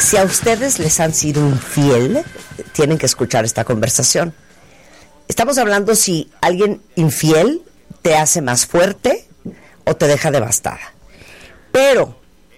Si a ustedes les han sido infiel, tienen que escuchar esta conversación. Estamos hablando si alguien infiel te hace más fuerte o te deja devastada. Pero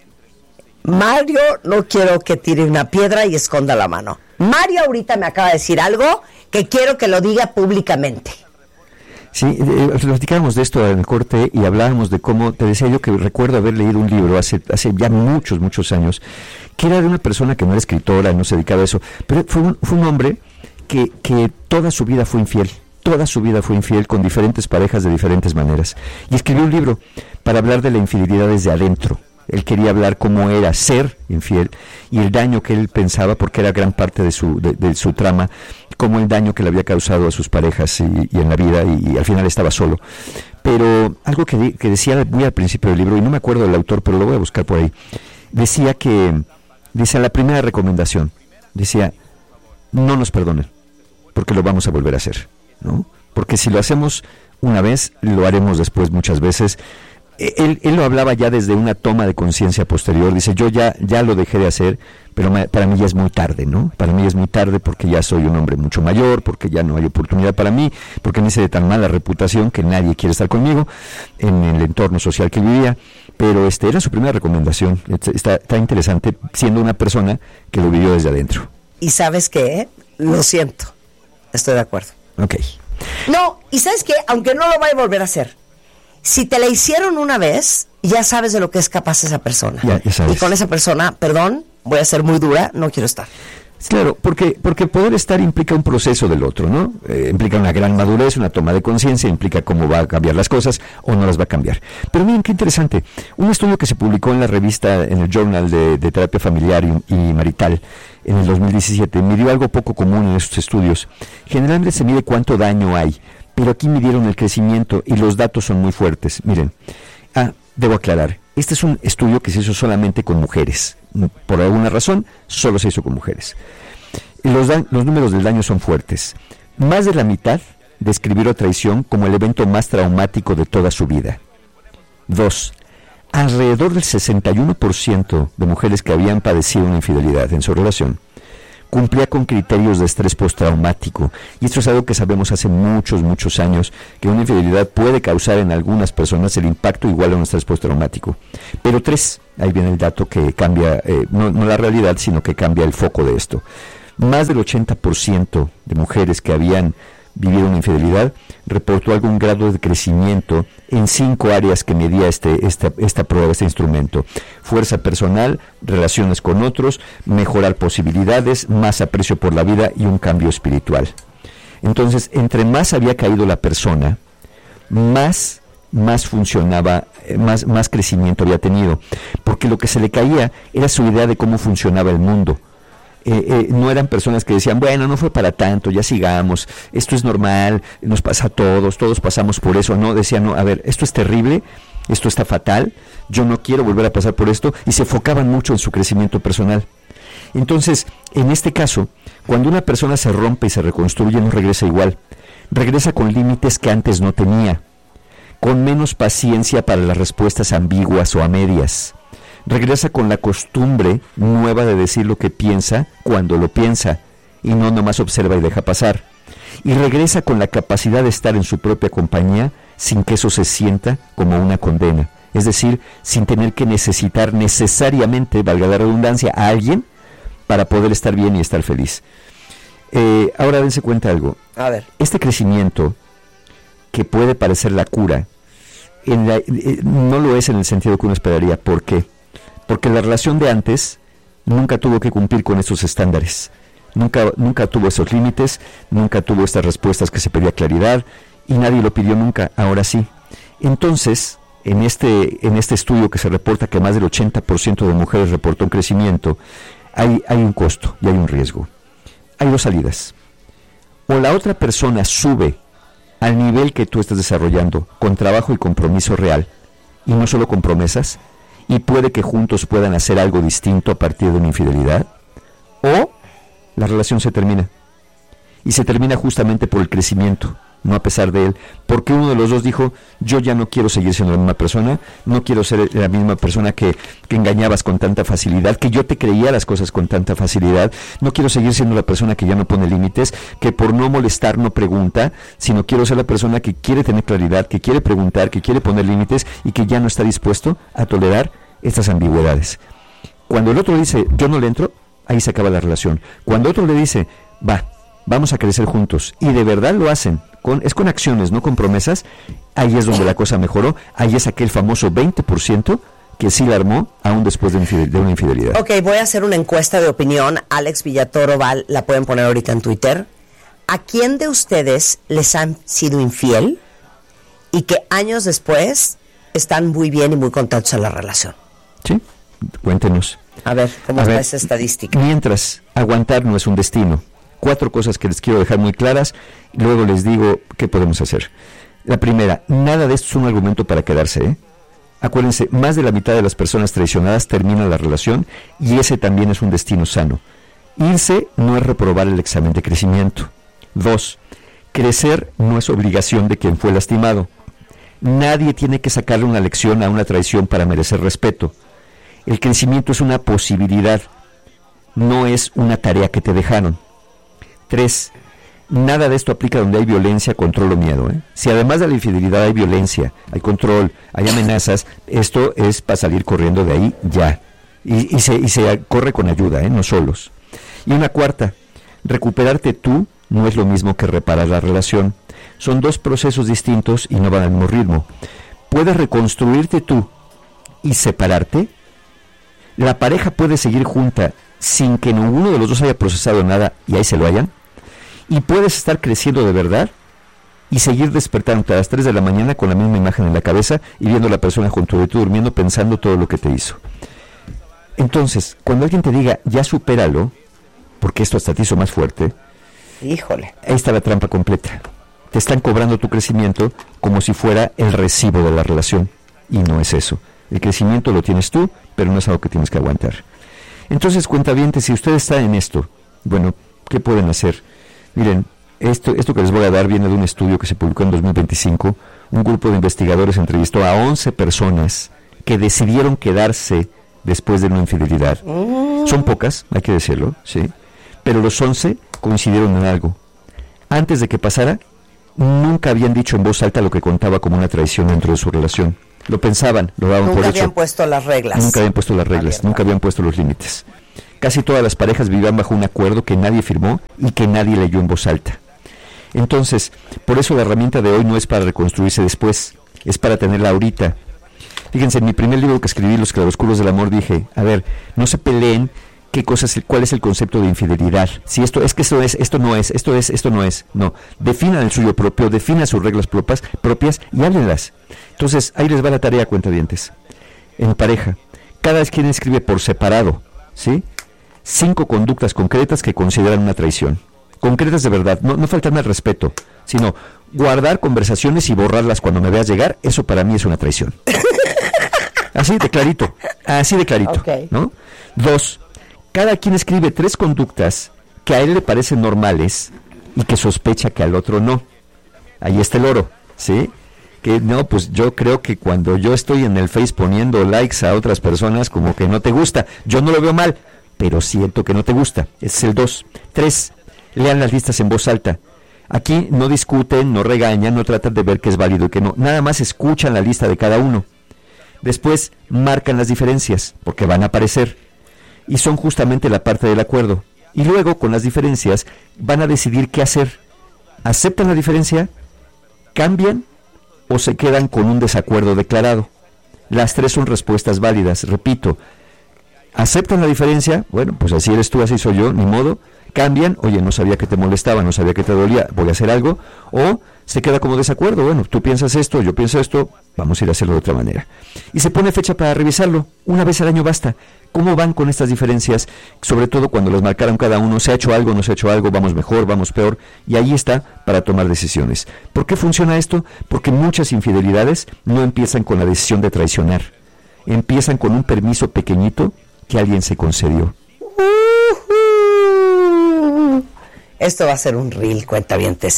Mario no quiero que tire una piedra y esconda la mano. Mario ahorita me acaba de decir algo que quiero que lo diga públicamente. Sí, platicábamos de esto en el corte y hablábamos de cómo, te decía yo que recuerdo haber leído un libro hace ya muchos años, que era de una persona que no era escritora, no se dedicaba a eso, pero fue un hombre que toda su vida fue infiel. Toda su vida fue infiel con diferentes parejas de diferentes maneras. Y escribió un libro para hablar de la infidelidad desde adentro. Él quería hablar cómo era ser infiel y el daño que él pensaba, porque era gran parte de su trama, como el daño que le había causado a sus parejas y en la vida, y al final estaba solo. Pero algo que decía muy al principio del libro, y no me acuerdo del autor, pero lo voy a buscar por ahí, decía la primera recomendación, decía, no nos perdonen, porque lo vamos a volver a hacer, ¿no? Porque si lo hacemos una vez, lo haremos después muchas veces. Él lo hablaba ya desde una toma de conciencia posterior. Dice, yo ya lo dejé de hacer, pero para mí ya es muy tarde, ¿no? Para mí es muy tarde porque ya soy un hombre mucho mayor, porque ya no hay oportunidad para mí, porque me hice de tan mala reputación que nadie quiere estar conmigo en el entorno social que vivía. Pero era su primera recomendación. Está interesante, siendo una persona que lo vivió desde adentro. ¿Y sabes qué? Lo siento. Estoy de acuerdo. Ok. No, ¿y sabes qué? Aunque no lo vaya a volver a hacer. Si te la hicieron una vez, ya sabes de lo que es capaz esa persona. Ya sabes. Y con esa persona, perdón, voy a ser muy dura, no quiero estar. Claro, porque poder estar implica un proceso del otro, ¿no? Implica una gran madurez, una toma de conciencia, implica cómo va a cambiar las cosas o no las va a cambiar. Pero miren qué interesante, un estudio que se publicó en la revista, en el Journal de Terapia Familiar y Marital en el 2017, midió algo poco común en estos estudios. Generalmente se mide cuánto daño hay, pero aquí midieron el crecimiento y los datos son muy fuertes. Miren, debo aclarar, este es un estudio que se hizo solamente con mujeres. Por alguna razón, solo se hizo con mujeres. Los números del daño son fuertes. Más de la mitad describieron traición como el evento más traumático de toda su vida. 2. Alrededor del 61% de mujeres que habían padecido una infidelidad en su relación cumplía con criterios de estrés postraumático, y esto es algo que sabemos hace muchos años, que una infidelidad puede causar en algunas personas el impacto igual a un estrés postraumático. Pero 3, ahí viene el dato que cambia, no la realidad, sino que cambia el foco de esto. Más del 80% de mujeres que habían vivido una infidelidad reportó algún grado de crecimiento en 5 áreas que medía esta prueba, este instrumento: fuerza personal, relaciones con otros, mejorar posibilidades, más aprecio por la vida y un cambio espiritual. Entonces, entre más había caído la persona, más funcionaba, más crecimiento había tenido, porque lo que se le caía era su idea de cómo funcionaba el mundo. No eran personas que decían, bueno, no fue para tanto, ya sigamos, esto es normal, nos pasa a todos pasamos por eso. No, decían, no, a ver, esto es terrible, esto está fatal, yo no quiero volver a pasar por esto, y se enfocaban mucho en su crecimiento personal. Entonces, en este caso, cuando una persona se rompe y se reconstruye, no regresa igual, regresa con límites que antes no tenía, con menos paciencia para las respuestas ambiguas o a medias. Regresa con la costumbre nueva de decir lo que piensa cuando lo piensa, y no nomás observa y deja pasar. Y regresa con la capacidad de estar en su propia compañía sin que eso se sienta como una condena. Es decir, sin tener que necesitar necesariamente, valga la redundancia, a alguien para poder estar bien y estar feliz. Ahora dense cuenta algo. A ver. Este crecimiento, que puede parecer la cura, no lo es en el sentido que uno esperaría. ¿Por qué? Porque la relación de antes nunca tuvo que cumplir con esos estándares, nunca tuvo esos límites, nunca tuvo estas respuestas que se pedía claridad, y nadie lo pidió nunca. Ahora sí. Entonces, en este estudio que se reporta que más del 80% de mujeres reportó un crecimiento, hay un costo y hay un riesgo. Hay 2 salidas. O la otra persona sube al nivel que tú estás desarrollando con trabajo y compromiso real, y no solo con promesas, y puede que juntos puedan hacer algo distinto a partir de una infidelidad, o la relación se termina, y se termina justamente por el crecimiento, no a pesar de él, porque uno de los dos dijo, yo ya no quiero seguir siendo la misma persona, no quiero ser la misma persona que engañabas con tanta facilidad, que yo te creía las cosas con tanta facilidad, no quiero seguir siendo la persona que ya no pone límites, que por no molestar no pregunta, sino quiero ser la persona que quiere tener claridad, que quiere preguntar, que quiere poner límites y que ya no está dispuesto a tolerar estas ambigüedades. Cuando el otro dice, yo no le entro, ahí se acaba la relación. Cuando otro le dice, vamos a crecer juntos, y de verdad lo hacen, es con acciones, no con promesas, ahí es donde la cosa mejoró, ahí es aquel famoso 20% que sí la armó aún después de una infidelidad. Ok, voy a hacer una encuesta de opinión. Alex Villatoro Val, la pueden poner ahorita en Twitter. ¿A quién de ustedes les han sido infiel y que años después están muy bien y muy contentos en la relación? Sí, cuéntenos. A ver, ¿cómo está esa estadística? Mientras, aguantar no es un destino. 4 cosas que les quiero dejar muy claras, y luego les digo qué podemos hacer. La primera, nada de esto es un argumento para quedarse, ¿eh? Acuérdense, más de la mitad de las personas traicionadas terminan la relación, y ese también es un destino sano. Irse no es reprobar el examen de crecimiento. 2, crecer no es obligación de quien fue lastimado. Nadie tiene que sacarle una lección a una traición para merecer respeto. El crecimiento es una posibilidad, no es una tarea que te dejaron. 3, nada de esto aplica donde hay violencia, control o miedo, ¿eh? Si además de la infidelidad hay violencia, hay control, hay amenazas, esto es para salir corriendo de ahí ya. Y se corre con ayuda, no solos. Y una cuarta, recuperarte tú no es lo mismo que reparar la relación. Son 2 procesos distintos y no van al mismo ritmo. Puedes reconstruirte tú y separarte. La pareja puede seguir junta sin que ninguno de los dos haya procesado nada y ahí se lo hayan. Y puedes estar creciendo de verdad y seguir despertándote a las 3 de la mañana con la misma imagen en la cabeza y viendo a la persona junto de tú durmiendo pensando todo lo que te hizo. Entonces, cuando alguien te diga, ya supéralo, porque esto hasta te hizo más fuerte, híjole, ahí está la trampa completa. Te están cobrando tu crecimiento como si fuera el recibo de la relación, y no es eso. El crecimiento lo tienes tú, pero no es algo que tienes que aguantar. Entonces, cuentavientes, si usted está en esto, bueno, ¿qué pueden hacer? Miren, esto que les voy a dar viene de un estudio que se publicó en 2025. Un grupo de investigadores entrevistó a 11 personas que decidieron quedarse después de una infidelidad. Son pocas, hay que decirlo, sí, pero los 11 coincidieron en algo. Antes de que pasara, nunca habían dicho en voz alta lo que contaba como una traición dentro de su relación. Lo pensaban, lo daban por hecho. Nunca habían puesto las reglas. Nunca habían puesto las reglas, nunca habían puesto los límites. Casi todas las parejas vivían bajo un acuerdo que nadie firmó y que nadie leyó en voz alta. Entonces, por eso la herramienta de hoy no es para reconstruirse después, es para tenerla ahorita. Fíjense, en mi primer libro que escribí, Los claroscuros del amor, dije, a ver, no se peleen cuál es el concepto de infidelidad. Si esto es que esto no es. No, definan el suyo propio, definan sus reglas propias y háblenlas. Entonces, ahí les va la tarea, cuentavientes. En pareja, cada quien escribe por separado, ¿sí? 5 conductas concretas que consideran una traición. Concretas de verdad, no faltarme al respeto, sino guardar conversaciones y borrarlas cuando me veas llegar, eso para mí es una traición. Así de clarito, okay. ¿No? 2, cada quien escribe 3 conductas que a él le parecen normales y que sospecha que al otro no. Ahí está el oro, ¿sí? Que no, pues yo creo que cuando yo estoy en el Face poniendo likes a otras personas, como que no te gusta. Yo no lo veo mal, pero siento que no te gusta. Ese es el 2. 3, lean las listas en voz alta. Aquí no discuten, no regañan, no tratan de ver qué es válido y qué no. Nada más escuchan la lista de cada uno. Después marcan las diferencias, porque van a aparecer. Y son justamente la parte del acuerdo. Y luego, con las diferencias, van a decidir qué hacer. ¿Aceptan la diferencia? ¿Cambian? ¿O se quedan con un desacuerdo declarado? Las 3 son respuestas válidas. Repito, ¿aceptan la diferencia? Bueno, pues así eres tú, así soy yo, ni modo. ¿Cambian? Oye, no sabía que te molestaba, no sabía que te dolía, voy a hacer algo. O se queda como desacuerdo, bueno, tú piensas esto, yo pienso esto, vamos a ir a hacerlo de otra manera. Y se pone fecha para revisarlo, una vez al año basta. ¿Cómo van con estas diferencias? Sobre todo cuando las marcaron cada uno, ¿se ha hecho algo, no se ha hecho algo, vamos mejor, vamos peor? Y ahí está para tomar decisiones. ¿Por qué funciona esto? Porque muchas infidelidades no empiezan con la decisión de traicionar, empiezan con un permiso pequeñito que alguien se concedió. Esto va a ser un reel, cuentavientes.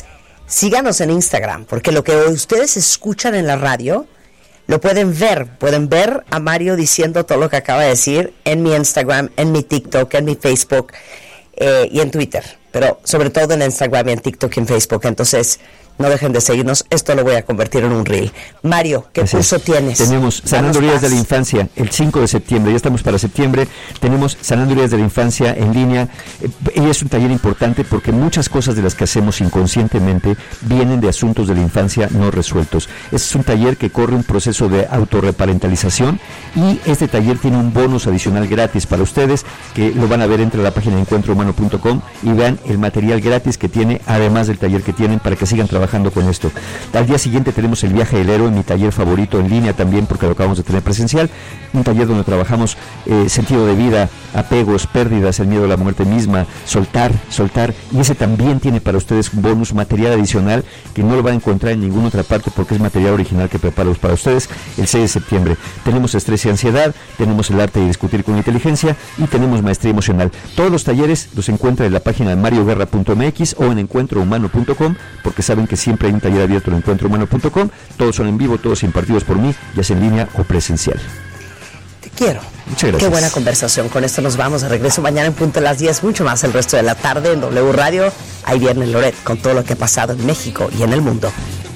síganos en Instagram, porque lo que ustedes escuchan en la radio lo pueden ver a Mario diciendo todo lo que acaba de decir en mi Instagram, en mi TikTok, en mi Facebook y en Twitter, pero sobre todo en Instagram y en TikTok y en Facebook. Entonces no dejen de seguirnos, esto lo voy a convertir en un reel. Mario, ¿qué curso tienes? Tenemos Sanando Heridas de la Infancia el 5 de septiembre, ya estamos para septiembre, tenemos Sanando Heridas de la Infancia en línea, y es un taller importante porque muchas cosas de las que hacemos inconscientemente vienen de asuntos de la infancia no resueltos. Es un taller que corre un proceso de autorreparentalización, y este taller tiene un bonus adicional gratis para ustedes, que lo van a ver entre la página de encuentrohumano.com y vean el material gratis que tiene, además del taller que tienen, para que sigan trabajando con esto. Al día siguiente tenemos el Viaje del Héroe, mi taller favorito en línea también, porque lo acabamos de tener presencial, un taller donde trabajamos sentido de vida, apegos, pérdidas, el miedo a la muerte misma, soltar, y ese también tiene para ustedes un bonus, material adicional que no lo van a encontrar en ninguna otra parte porque es material original que preparamos para ustedes el 6 de septiembre. Tenemos estrés y ansiedad, tenemos el arte de discutir con inteligencia y tenemos maestría emocional. Todos los talleres los encuentran en la página de marioguerra.mx o en encuentrohumano.com, porque saben que siempre hay un taller abierto en encuentrohumano.com. Todos son en vivo, todos impartidos por mí, ya sea en línea o presencial. Te quiero. Muchas gracias. Qué buena conversación. Con esto nos vamos. De regreso mañana en punto a las 10. Mucho más el resto de la tarde en W Radio. Ahí viene Loret con todo lo que ha pasado en México y en el mundo.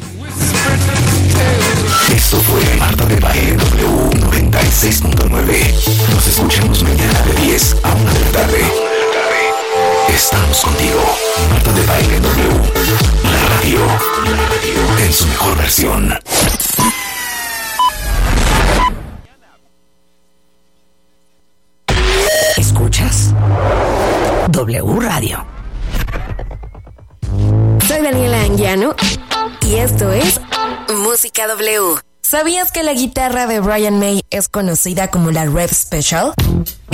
Esto fue Marta de Baile W96.9. Nos escuchamos mañana de 10 a 1 de la tarde. Estamos contigo. Marta de Baile W. La radio en su mejor versión. ¿Escuchas? W Radio. Soy Daniela Anguiano y esto es Música W. ¿Sabías que la guitarra de Brian May es conocida como la Rev Special?